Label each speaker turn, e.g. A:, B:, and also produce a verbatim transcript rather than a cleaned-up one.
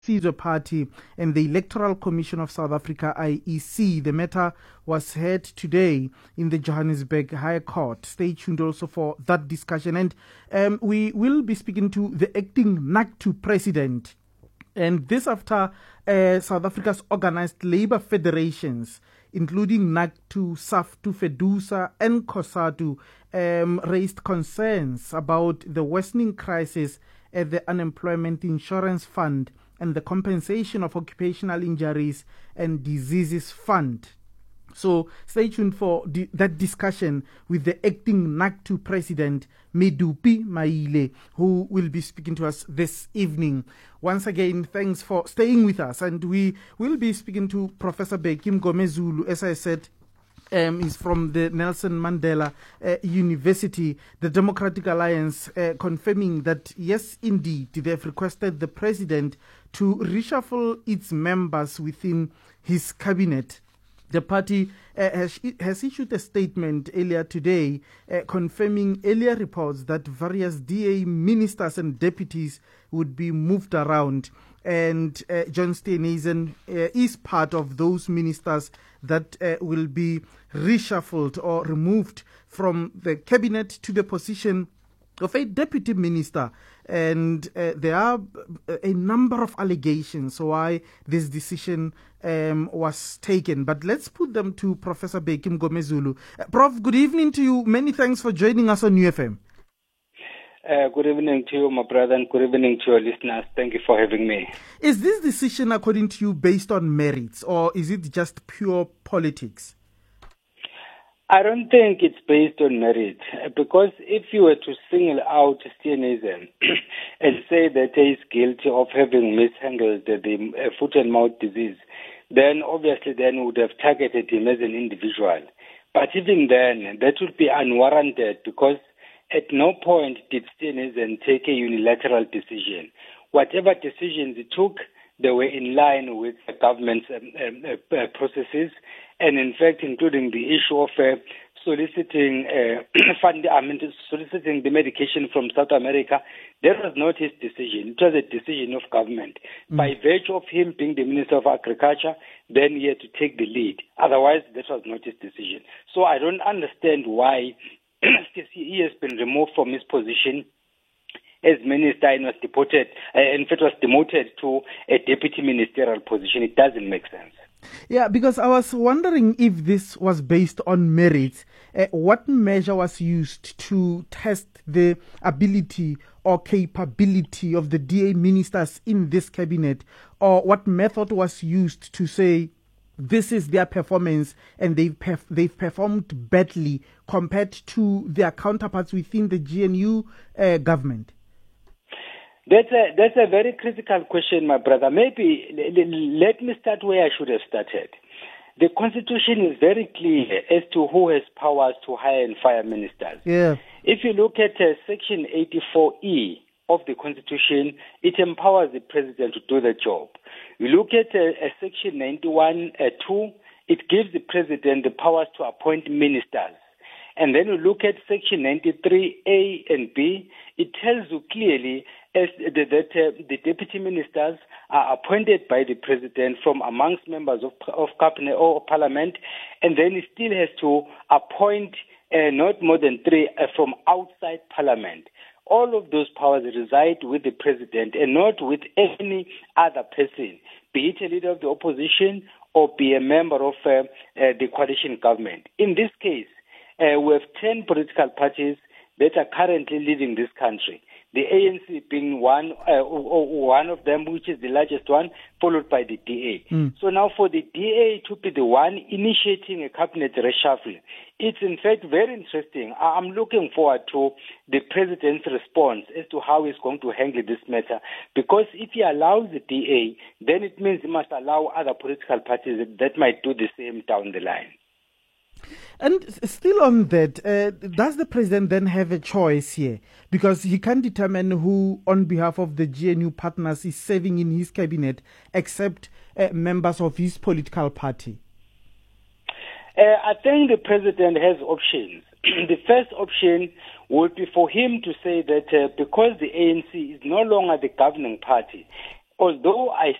A: Sizwe Party and the Electoral Commission of South Africa, I E C. The matter was heard today in the Johannesburg High Court. Stay tuned also for that discussion. And um, we will be speaking to the acting N A C T U president. And this after uh, South Africa's organized labor federations, including N A C T U, SAFTU, FEDUSA, and COSATU, um, raised concerns about the worsening crisis at the Unemployment Insurance Fund and the Compensation of Occupational Injuries and Diseases Fund. So stay tuned for di- that discussion with the acting N A C T U president, Medupi Maile, who will be speaking to us this evening. Once again, thanks for staying with us. And we will be speaking to Professor Bheki Mngomezulu, as I said. Um, is from the Nelson Mandela uh, University, the Democratic Alliance, uh, confirming that, yes, indeed, they have requested the president to reshuffle its members within his cabinet. The party uh, has, has issued a statement earlier today uh, confirming earlier reports that various D A ministers and deputies would be moved around. And uh, John Steenhuisen uh, is part of those ministers that uh, will be reshuffled or removed from the cabinet to the position of a deputy minister. And uh, there are a number of allegations why this decision um, was taken. But let's put them to Professor Bheki Mngomezulu. Uh, Prof, good evening to you. Many thanks for joining us on U F M.
B: Uh, good evening to you, my brother, and good evening to your listeners. Thank you for having me.
A: Is this decision, according to you, based on merits, or is it just pure politics?
B: I don't think it's based on merit, because if you were to single out Steenhuisen and say that he is guilty of having mishandled the, the uh, foot and mouth disease, then obviously then we would have targeted him as an individual. But even then, that would be unwarranted, because at no point did Steenhuisen take a unilateral decision. Whatever decisions he took, they were in line with the government's um, um, uh, processes, and in fact, including the issue of uh, soliciting uh, fund, I mean, soliciting the medication from South America. That was not his decision. It was a decision of government. Mm. By virtue of him being the Minister of Agriculture, then he had to take the lead. Otherwise, that was not his decision. So I don't understand why he has been removed from his position as minister and was deported, uh, in fact was demoted to a deputy ministerial position. It doesn't make sense.
A: Yeah, because I was wondering if this was based on merit. Uh, what measure was used to test the ability or capability of the D A ministers in this cabinet? Or what method was used to say this is their performance and they've, perf- they've performed badly compared to their counterparts within the G N U uh, government?
B: That's a, that's a very critical question, my brother. Maybe let me start where I should have started. The Constitution is very clear as to who has powers to hire and fire ministers.
A: Yeah.
B: If you look at uh, Section eighty-four E of the Constitution, it empowers the president to do the job. You look at uh, uh, Section ninety-one uh, two, it gives the president the powers to appoint ministers. And then you look at Section ninety-three A and B, it tells you clearly as the, that uh, the deputy ministers are appointed by the president from amongst members of, of cabinet or parliament, and then he still has to appoint uh, not more than three uh, from outside parliament. All of those powers reside with the president and not with any other person, be it a leader of the opposition or be a member of uh, uh, the coalition government. In this case, uh, we have ten political parties that are currently leading this country. The A N C being one, uh, one of them, which is the largest one, followed by the D A. Mm. So now for the D A to be the one initiating a cabinet reshuffle, it's in fact very interesting. I'm looking forward to the president's response as to how he's going to handle this matter. Because if he allows the D A, then it means he must allow other political parties that might do the same down the line.
A: And still on that, uh, does the president then have a choice here? Because he can determine who, on behalf of the G N U partners, is serving in his cabinet, except uh, members of his political party.
B: Uh, I think the president has options. The first option would be for him to say that uh, because the A N C is no longer the governing party, although I